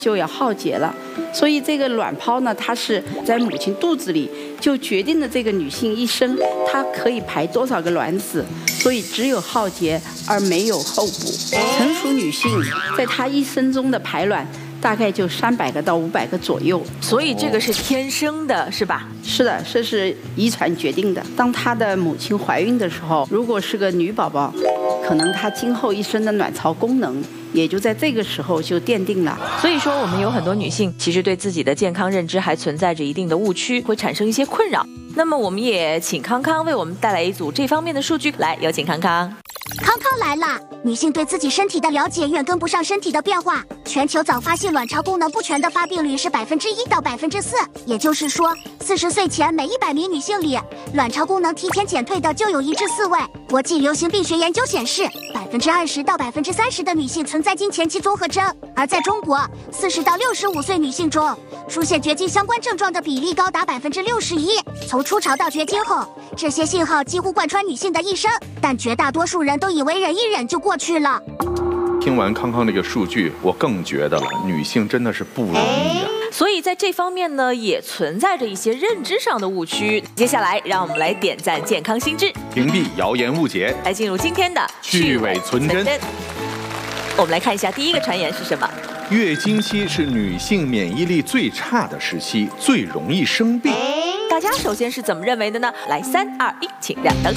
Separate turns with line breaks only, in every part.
就要耗竭了。所以这个卵泡呢，它是在母亲肚子里就决定了这个女性一生她可以排多少个卵子，所以只有耗竭而没有候补。成熟女性在她一生中的排卵大概就300个到500个左右，
所以这个是天生的，是吧？
是的，这是遗传决定的。当她的母亲怀孕的时候，如果是个女宝宝，可能她今后一生的卵巢功能也就在这个时候就奠定了。
所以说，我们有很多女性其实对自己的健康认知还存在着一定的误区，会产生一些困扰。那么我们也请康康为我们带来一组这方面的数据，来，有请康康。
康康来了。女性对自己身体的了解远跟不上身体的变化。全球早发性卵巢功能不全的发病率是1%到4%，也就是说，40岁前每100名女性里，卵巢功能提前减退的就有1至4位。国际流行病学研究显示，20%到30%的女性存在经前期综合征，而在中国，40到65岁女性中，出现绝经相关症状的比例高达61%。从初潮到绝经后，这些信号几乎贯穿女性的一生，但绝大多数人都以为忍一忍就过去了。
听完康康这个数据，我更觉得了，女性真的是不容易啊。
所以在这方面呢，也存在着一些认知上的误区。接下来，让我们来点赞健康心智，
屏蔽谣言误解，
来进入今天的
去伪存真。
我们来看一下第一个传言是什么？
月经期是女性免疫力最差的时期，最容易生病。
大家首先是怎么认为的呢？来，3、2、1，请亮灯。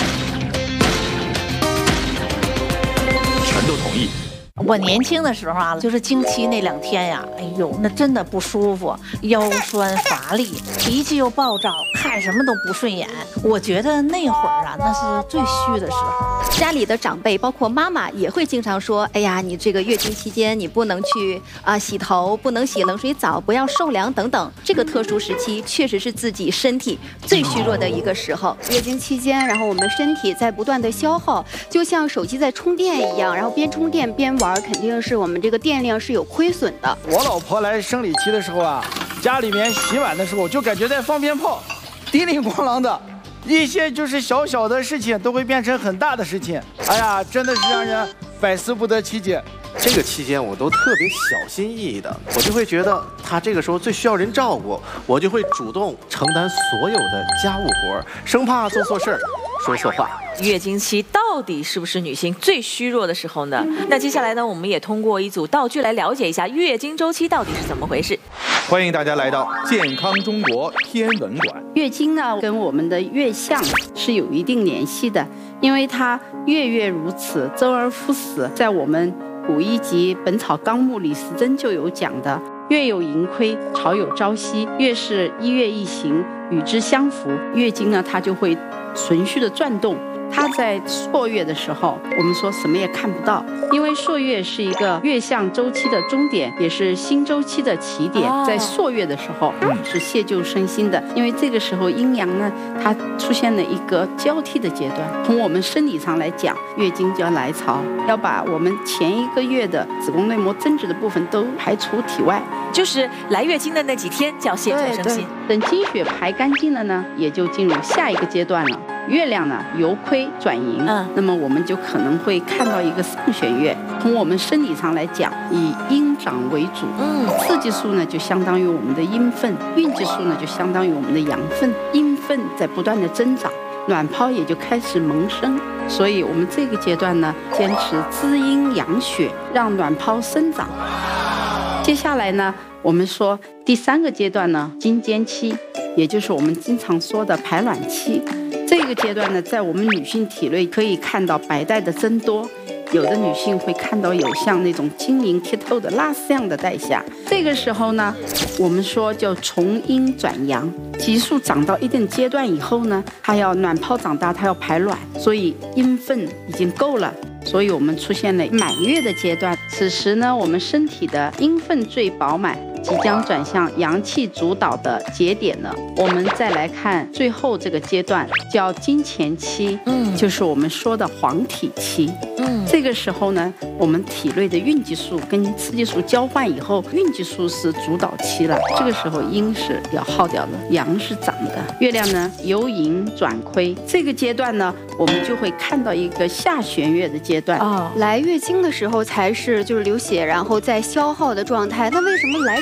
全都同意。
我年轻的时候啊，就是经期那2天呀，哎呦，那真的不舒服，腰酸乏力，脾气又暴躁，看什么都不顺眼。我觉得那会儿啊，那是最虚的时候。
家里的长辈，包括妈妈，也会经常说：“哎呀，你这个月经期间，你不能去洗头，不能洗冷水澡，不要受凉等等。”这个特殊时期确实是自己身体最虚弱的一个时候。月经期间，然后我们身体在不断的消耗，就像手机在充电一样，然后边充电边玩，肯定是我们这个电量是有亏损的。
我老婆来生理期的时候啊，家里面洗碗的时候就感觉在放鞭炮，叮铃咣啷的。一些就是小小的事情都会变成很大的事情，哎呀，真的是让人百思不得其解。
这个期间我都特别小心翼翼的，我就会觉得他这个时候最需要人照顾，我就会主动承担所有的家务活，生怕做错事儿、说错话。
月经期到底是不是女性最虚弱的时候呢？那接下来呢，我们也通过一组道具来了解一下月经周期到底是怎么回事。
欢迎大家来到健康中国天文馆。
月经呢，跟我们的月相是有一定联系的，因为它月月如此，周而复始。在我们古医集《本草纲目》李时珍就有讲的：月有盈亏，潮有朝夕，月是一月一行，与之相符。月经呢，它就会循序的转动。它在朔月的时候，我们说什么也看不到，因为朔月是一个月相周期的终点，也是新周期的起点。在朔月的时候是谢旧生新的，因为这个时候阴阳呢，它出现了一个交替的阶段。从我们生理上来讲，月经就要来潮，要把我们前一个月的子宫内膜增殖的部分都排除体外，
就是来月经的那几天叫谢旧生新。
等经血排干净了呢，也就进入下一个阶段了。月亮呢由亏转盈，那么我们就可能会看到一个上弦月。从我们生理上来讲，以阴长为主，雌激素呢就相当于我们的阴分，孕激素呢就相当于我们的阳分，阴分在不断的增长，卵泡也就开始萌生。所以我们这个阶段呢，坚持滋阴养血，让卵泡生长。接下来呢，我们说第3个阶段呢，经间期，也就是我们经常说的排卵期。这个阶段呢，在我们女性体内可以看到白带的增多，有的女性会看到有像那种晶莹剔透的蜡丝样的带下。这个时候呢，我们说就从阴转阳，激素长到一定阶段以后呢，它要卵泡长大，它要排卵，所以阴分已经够了。所以我们出现了满月的阶段，此时呢，我们身体的阴分最饱满，即将转向阳气主导的节点了。我们再来看最后这个阶段，叫经前期，就是我们说的黄体期。这个时候呢，我们体内的孕激素跟雌激素交换以后，孕激素是主导期了。这个时候阴是要耗掉的，阳是长的。月亮呢由盈转亏，这个阶段呢，我们就会看到一个下弦月的阶段。
来月经的时候才是就是流血，然后再消耗的状态。那为什么来